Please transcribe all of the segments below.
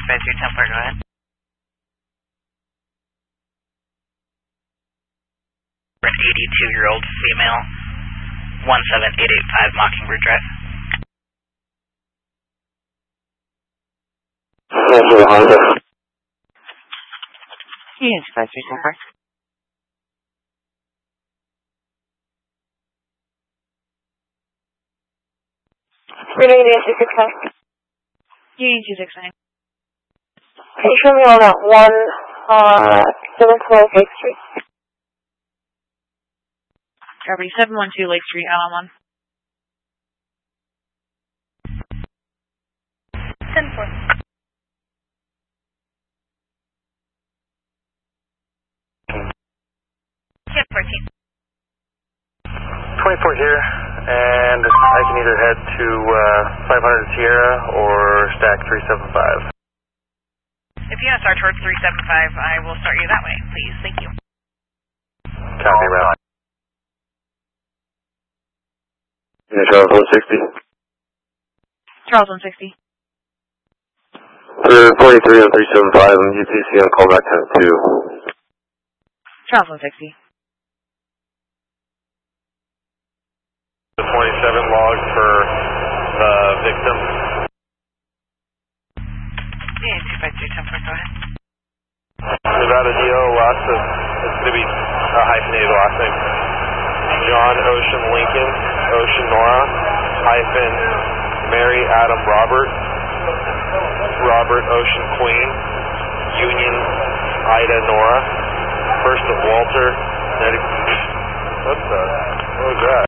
Templar, go ahead. An 82-year-old female, 17885 Mockingbird Drive. Yes, 53 Templar. Renee Nancy 69. Union 269. Can you show me on that 712 Lake Street? Copy, 712 Lake Street, Allen 1. 10-4. Kid 14. 24 here, and I can either head to 500 Sierra or stack 375. If you want to start towards 375, I will start you that way, please. Thank you. Copy, route. Yeah, Charles 160. Charles 160. 43 on 375, I'm UTC on callback time 2. Charles 160. The 27 log for the victim. Yeah, 253 Templar, go ahead. Nevada DO, last of, it's going to be a hyphenated last name. John Ocean Lincoln, Ocean Nora, hyphen Mary Adam Robert, Robert Ocean Queen, Union Ida Nora, first of Walter, what was that?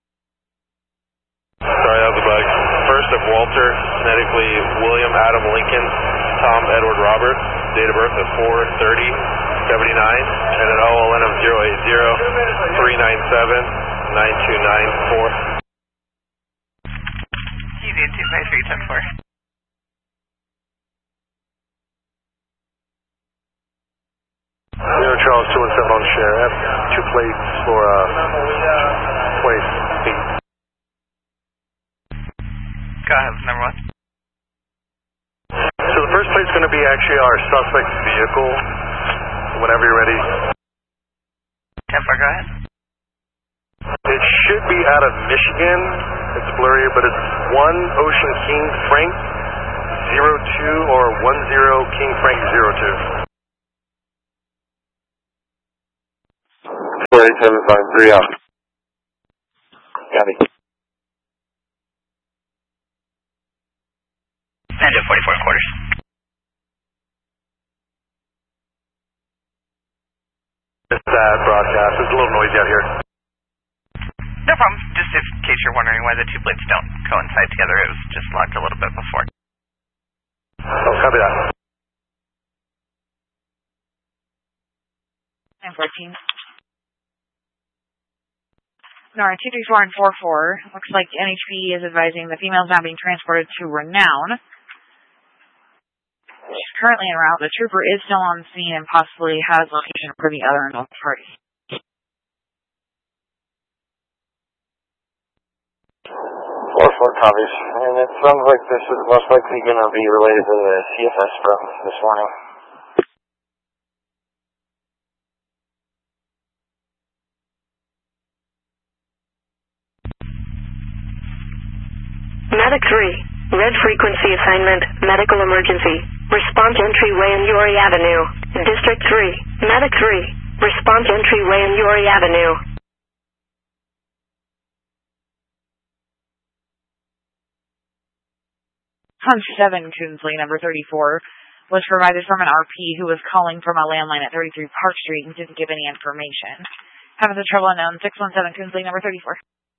Sorry, that was a bug. First of Walter, phonetically William Adam Lincoln, Tom Edward Robert, date of birth of 4/30/79, and an OLN of 080-397-9294. Union 253 Templar. Charles 217 on share. I have 2 plates for 20 feet. Go ahead, number 1. So the first plate's going to be actually our suspect's vehicle. Whenever you're ready. Templar, go ahead. It should be out of Michigan. It's blurry, but it's 1 Ocean King Frank 02 or 10 King Frank 02. 4753 out. Got it. Mando 44 quarters. It's that broadcast. It's a little noisy out here. No problem. Just in case you're wondering why the 2 plates don't coincide together, it was just locked a little bit before. Oh, copy that. 914. Nora 234 and 44. Looks like NHP is advising the female is now being transported to Renown. She's currently en route. The trooper is still on scene and possibly has location for the other involved party. 4-4 copies, and it sounds like this is most likely going to be related to the CFS from this morning. Medic 3, red frequency assignment, medical emergency. Response entryway in Uri Avenue. District 3, Medic 3, response entryway in Uri Avenue. On 7 Coonsley, number 34, was provided from an RP who was calling from a landline at 33 Park Street and didn't give any information. Having the trouble unknown, 617 Coonsley, number 34.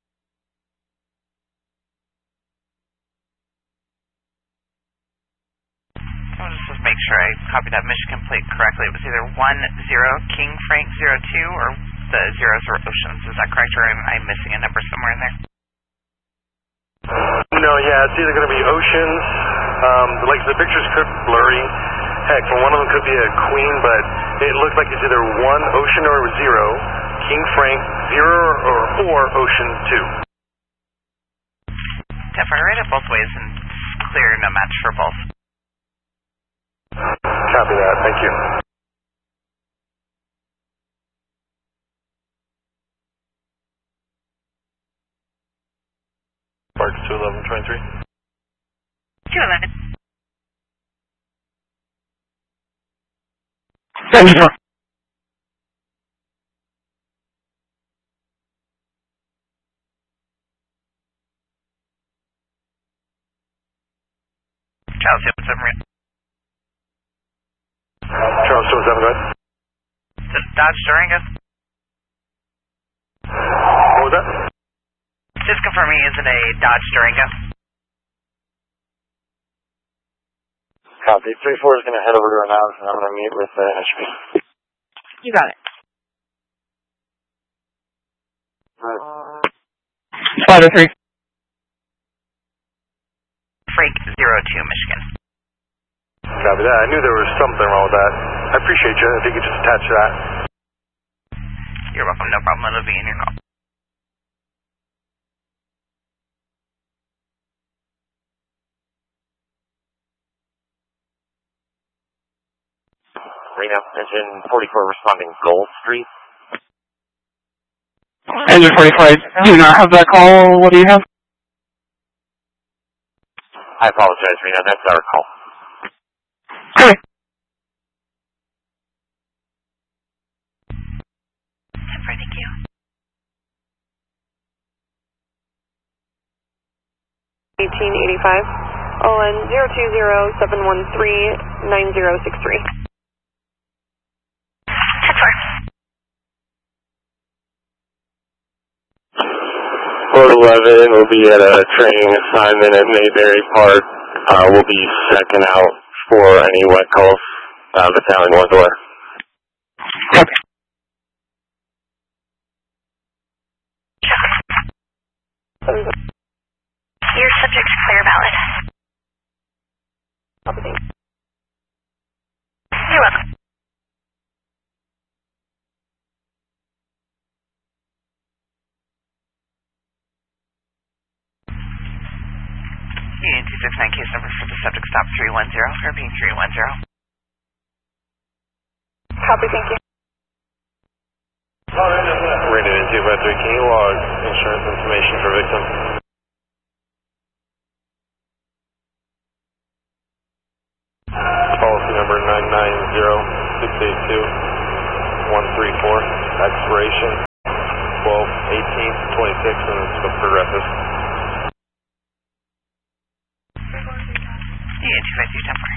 I'll just make sure I copied that Michigan plate correctly. It was either 10 King Frank 02 or the zeros were Oceans. Is that correct, or am I missing a number somewhere in there? No, yeah, it's either going to be Oceans. Like the pictures could be blurry. Heck, for one of them could be a queen, but it looks like it's either 1 Ocean or 0. King Frank 0 or Ocean 2. If I read it both ways and clear, no match for both. Copy that. Thank you. Park 21123. 211. Thank you. Charles 217. Charles 217, go ahead. The Dodge Durango. What was that? Just confirming, is it a Dodge Durango? Copy. 3-4 is going to head over to our house, and I'm going to meet with HP. You got it. Spider 3. Freight 02, Michigan. Copy that. I knew there was something wrong with that. I appreciate you. If you could just attach that. You're welcome. No problem. It'll be in your call. Reno, engine 44 responding Gold Street. Engine 45, do you not have that call? What do you have? I apologize, Reno. That's our call. Okay. Thank you. ON 020-713-9063. 411 will be at a training assignment at Mayberry Park. We'll be checking out for any wet calls. Battalion 1 door. Copy. Your subject's clear valid. You're welcome. Union 269 case number for the subject stop 310, or being 310. Copy, thank you. Rated in 253, can you log insurance information for victim? Policy number 990-682-134, expiration 12/18/26, and it's the progressive. Union 253 10